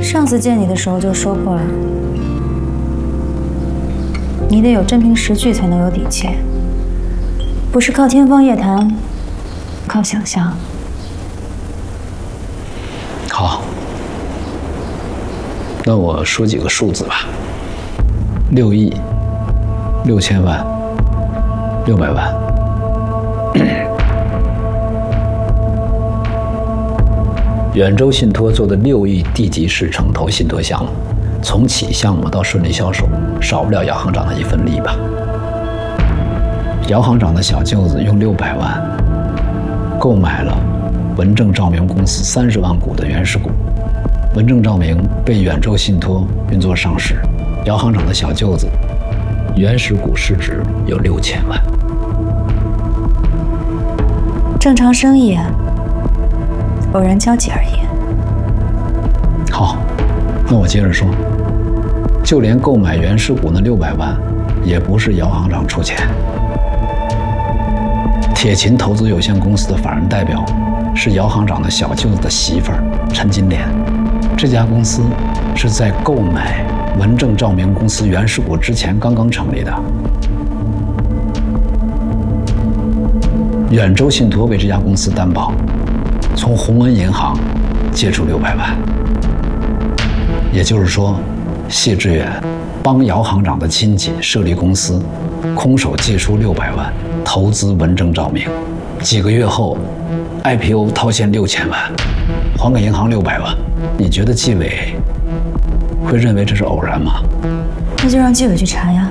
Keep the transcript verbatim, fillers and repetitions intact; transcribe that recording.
上次见你的时候就说过了，你得有真凭实据才能有底气，不是靠天方夜谭，靠想象。 好，那我说几个数字吧：六亿、六千万、六百万。远州信托做的六亿地级市城投信托项目，从起项目到顺利销售，少不了姚行长的一份力吧？姚行长的小舅子用六百万购买了文正照明公司三十万股的原始股，文正照明被远州信托运作上市，姚行长的小舅子原始股市值有六千万。 正常生意啊，偶然交集而已。 好，那我接着说，就连购买原始股那六百万，也不是姚行长出钱。铁琴投资有限公司的法人代表是姚行长的小舅子的媳妇儿陈金莲，这家公司是在购买文正照明公司原始股之前刚刚成立的。远州信托为这家公司担保，从鸿恩银行借出六百万，也就是说，谢志远帮姚行长的亲戚设立公司，空手借出六百万投资文正照明，几个月后 I P O 套现六千万，还给银行六百万。你觉得纪委会认为这是偶然吗？ 那就让纪委去查呀。